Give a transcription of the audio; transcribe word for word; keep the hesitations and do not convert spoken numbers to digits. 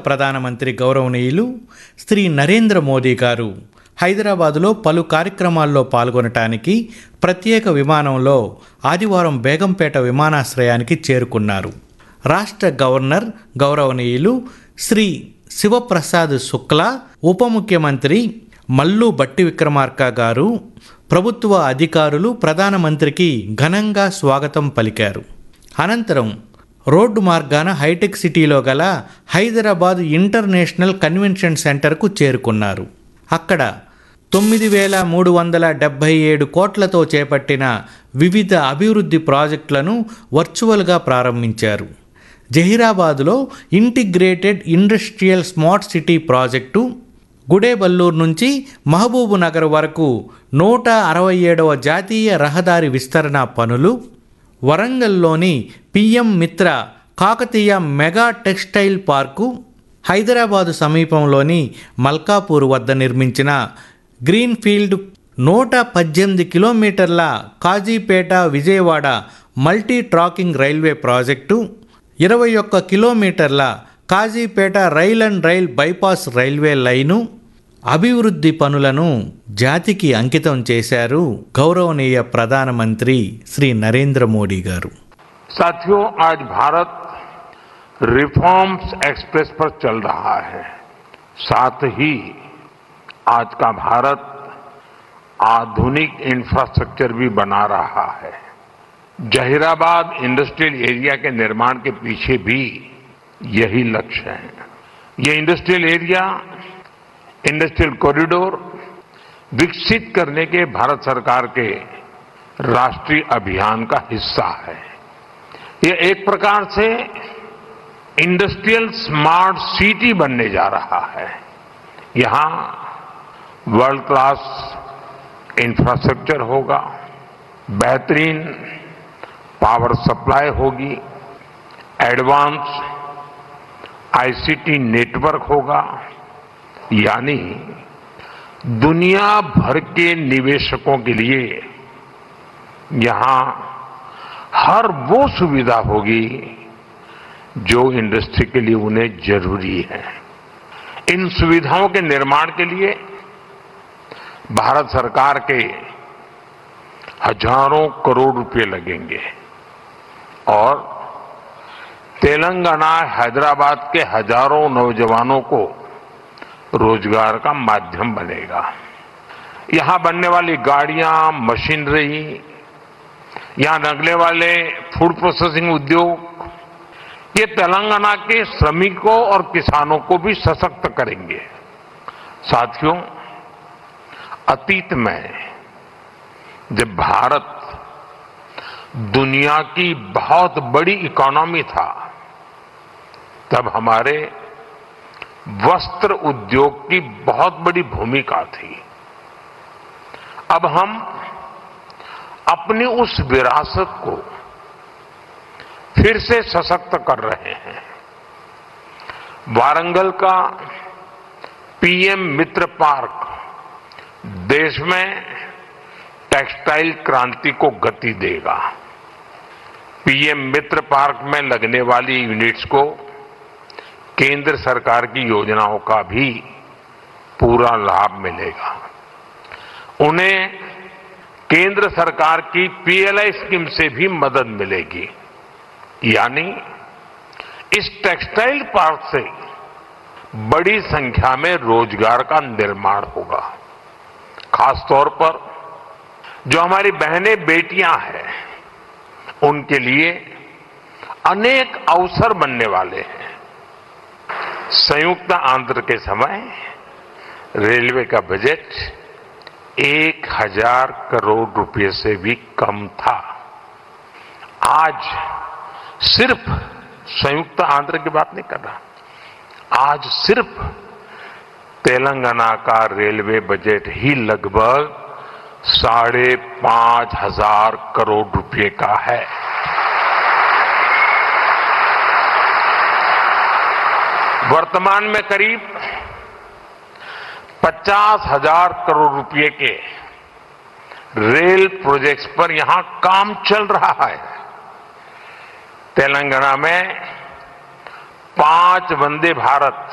ప్రధానమంత్రి గౌరవనీయులు శ్రీ నరేంద్ర మోదీ గారు హైదరాబాదులో పలు కార్యక్రమాల్లో పాల్గొనటానికి ప్రత్యేక విమానంలో ఆదివారం బేగంపేట విమానాశ్రయానికి చేరుకున్నారు. రాష్ట్ర గవర్నర్ గౌరవనీయులు శ్రీ శివప్రసాద్ శుక్లా, ఉప ముఖ్యమంత్రి మల్లు భట్టి విక్రమార్క గారు, ప్రభుత్వ అధికారులు ప్రధానమంత్రికి ఘనంగా స్వాగతం పలికారు. అనంతరం రోడ్డు మార్గాన హైటెక్ సిటీలో గల హైదరాబాద్ ఇంటర్నేషనల్ కన్వెన్షన్ సెంటర్కు చేరుకున్నారు. అక్కడ తొమ్మిది వేల మూడు వందల డెబ్భై ఏడు కోట్లతో చేపట్టిన వివిధ అభివృద్ధి ప్రాజెక్టులను వర్చువల్గా ప్రారంభించారు. జహీరాబాద్లో integrated industrial smart city project, Gudeballur నుంచి మహబూబ్ నగర్ వరకు నూట అరవై ఏడవ జాతీయ రహదారి విస్తరణ పనులు, వరంగల్లోని పిఎం మిత్ర Kakatiya mega textile park, Hyderabad సమీపంలోని మల్కాపూర్ వద్ద నిర్మించిన గ్రీన్ఫీల్డ్ నూట పద్దెనిమిది కిలోమీటర్ల Kazipet Vijayawada multi tracking railway project, ఇరవై ఒక్క కిలోమీటర్ల Kazipet rail and rail bypass railway line అభివృద్ధి పనులను జాతికి అంకితం చేశారు గౌరవనీయ ప్రధానమంత్రి శ్రీ నరేంద్ర మోడీ గారు. साथियों, आज भारत रिफॉर्म्स एक्सप्रेस पर चल रहा है. साथ ही आज का भारत आधुनिक इंफ्रास्ट्रक्चर भी बना रहा है. जहीराबाद इंडस्ट्रियल एरिया के निर्माण के पीछे भी यही लक्ष्य है. ये इंडस्ट्रियल एरिया, इंडस्ट्रियल कॉरिडोर विकसित करने के भारत सरकार के राष्ट्रीय अभियान का हिस्सा है. ये एक प्रकार से इंडस्ट्रियल स्मार्ट सिटी बनने जा रहा है. यहां वर्ल्ड क्लास इंफ्रास्ट्रक्चर होगा, बेहतरीन पावर सप्लाई होगी, एडवांस आईसीटी नेटवर्क होगा, यानी दुनिया भर के निवेशकों के लिए यहां हर वो सुविधा होगी जो इंडस्ट्री के लिए उन्हें जरूरी है. इन सुविधाओं के निर्माण के लिए भारत सरकार के हजारों करोड़ रुपए लगेंगे और तेलंगाना, हैदराबाद के हजारों नौजवानों को रोजगार का माध्यम बनेगा. यहां बनने वाली गाड़ियां, मशीनरी, यहां लगने वाले फूड प्रोसेसिंग उद्योग, ये तेलंगाना के श्रमिकों और किसानों को भी सशक्त करेंगे. साथियों, अतीत में जब भारत दुनिया की बहुत बड़ी इकोनॉमी था, तब हमारे वस्त्र उद्योग की बहुत बड़ी भूमिका थी. अब हम अपनी उस विरासत को फिर से सशक्त कर रहे हैं. वारंगल का पीएम मित्र पार्क देश में टेक्सटाइल क्रांति को गति देगा. पीएम मित्र पार्क में लगने वाली यूनिट्स को केंद्र सरकार की योजनाओं का भी पूरा लाभ मिलेगा. उन्हें केंद्र सरकार की पीएलआई स्कीम से भी मदद मिलेगी. यानी इस टेक्सटाइल पार्क से बड़ी संख्या में रोजगार का निर्माण होगा. खासतौर पर जो हमारी बहनें बेटियां हैं, उनके लिए अनेक अवसर बनने वाले हैं. संयुक्त आंध्र के समय रेलवे का बजट एक हजार करोड़ रुपए से भी कम था. आज सिर्फ संयुक्त आंध्र की बात नहीं कर रहा, आज सिर्फ तेलंगाना का रेलवे बजट ही लगभग साढ़े पांच हजार करोड़ रुपए का है. वर्तमान में करीब पचास हजार करोड़ रुपए के रेल प्रोजेक्ट्स पर यहां काम चल रहा है. तेलंगाना में पांच वंदे भारत